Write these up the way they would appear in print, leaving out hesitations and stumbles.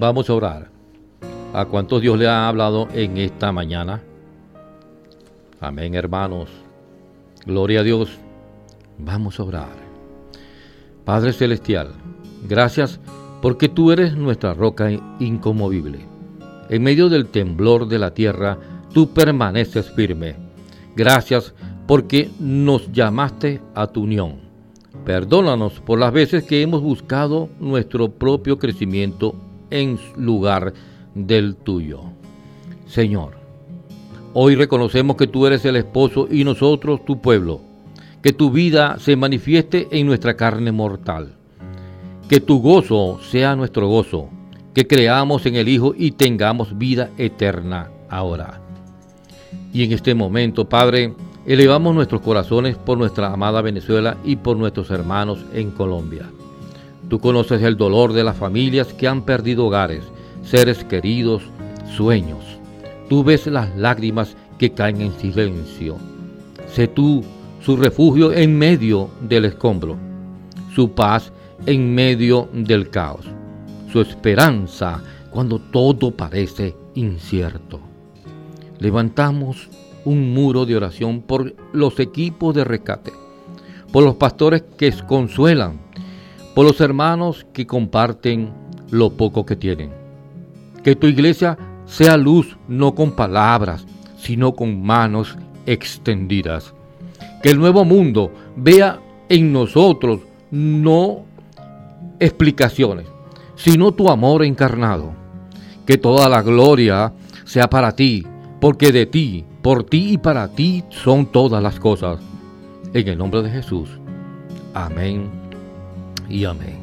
Vamos a orar. ¿A cuántos Dios le ha hablado en esta mañana? Amén, hermanos. Gloria a Dios. Vamos a orar. Padre Celestial, gracias porque tú eres nuestra roca inconmovible. En medio del temblor de la tierra, tú permaneces firme. Gracias porque nos llamaste a tu unión. Perdónanos por las veces que hemos buscado nuestro propio crecimiento en lugar del tuyo. Señor, hoy reconocemos que tú eres el esposo y nosotros tu pueblo. Que tu vida se manifieste en nuestra carne mortal. Que tu gozo sea nuestro gozo. Que creamos en el Hijo y tengamos vida eterna ahora. Y en este momento, Padre, elevamos nuestros corazones por nuestra amada Venezuela y por nuestros hermanos en Colombia. Tú conoces el dolor de las familias que han perdido hogares, seres queridos, sueños. Tú ves las lágrimas que caen en silencio. Sé tú su refugio en medio del escombro, su paz en medio del caos, su esperanza cuando todo parece incierto. Levantamos un muro de oración por los equipos de rescate, por los pastores que consuelan, por los hermanos que comparten lo poco que tienen. Que tu iglesia sea luz no con palabras, sino con manos extendidas. Que el nuevo mundo vea en nosotros no explicaciones, sino tu amor encarnado. Que toda la gloria sea para ti, porque de ti, por ti y para ti son todas las cosas. En el nombre de Jesús. Amén y amén.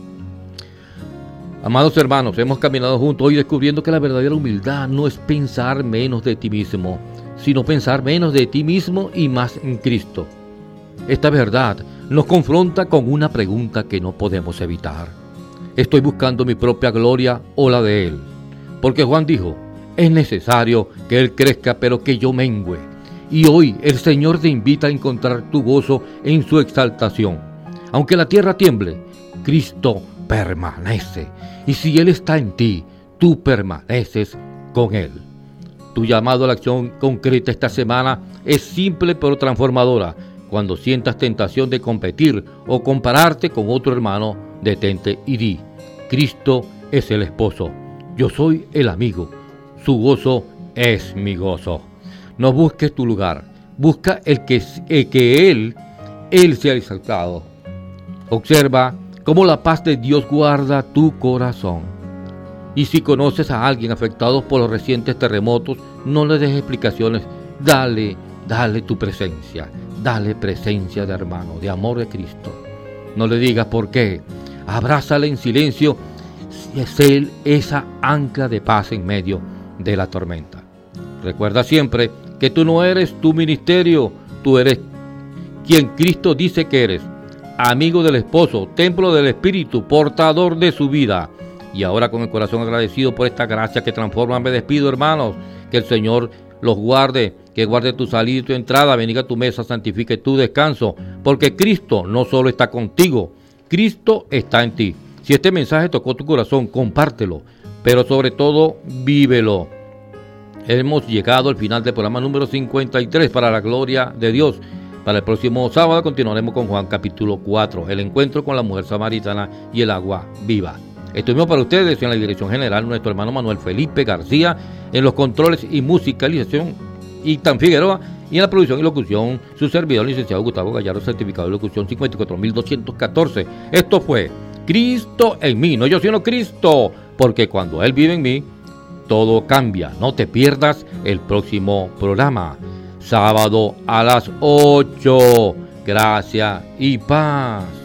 Amados hermanos, hemos caminado juntos hoy descubriendo que la verdadera humildad no es pensar menos de ti mismo, sino pensar menos de ti mismo y más en Cristo. Esta verdad nos confronta con una pregunta que no podemos evitar. ¿Estoy buscando mi propia gloria o la de Él? Porque Juan dijo, es necesario que Él crezca, pero que yo mengüe. Y hoy el Señor te invita a encontrar tu gozo en su exaltación. Aunque la tierra tiemble, Cristo permanece. Y si Él está en ti, tú permaneces con Él. Tu llamado a la acción concreta esta semana es simple pero transformadora. Cuando sientas tentación de competir o compararte con otro hermano, detente y di, Cristo es el esposo, yo soy el amigo, su gozo es mi gozo. No busques tu lugar, busca el que Él sea exaltado. Observa cómo la paz de Dios guarda tu corazón. Y si conoces a alguien afectado por los recientes terremotos, no le des explicaciones, dale tu presencia, dale presencia de hermano, de amor de Cristo. No le digas por qué, abrázale en silencio, es Él esa ancla de paz en medio de la tormenta. Recuerda siempre que tú no eres tu ministerio, tú eres quien Cristo dice que eres, amigo del esposo, templo del Espíritu, portador de su vida. Y ahora con el corazón agradecido por esta gracia que transforma, me despido, hermanos. Que el Señor los guarde, que guarde tu salida y tu entrada, bendiga tu mesa, santifique tu descanso, porque Cristo no solo está contigo, Cristo está en ti. Si este mensaje tocó tu corazón, compártelo, pero sobre todo, vívelo. Hemos llegado al final del programa número 53, para la gloria de Dios. Para el próximo sábado continuaremos con Juan capítulo 4, el encuentro con la mujer samaritana y el agua viva. Estuvimos para ustedes en la dirección general nuestro hermano Manuel Felipe García, en los controles y musicalización Ictan Figueroa, y en la producción y locución su servidor licenciado Gustavo Gallardo, certificado de locución 54214. Esto fue Cristo en mí, no yo sino Cristo, porque cuando Él vive en mí, todo cambia. No te pierdas el próximo programa, sábado a las 8. Gracias y paz.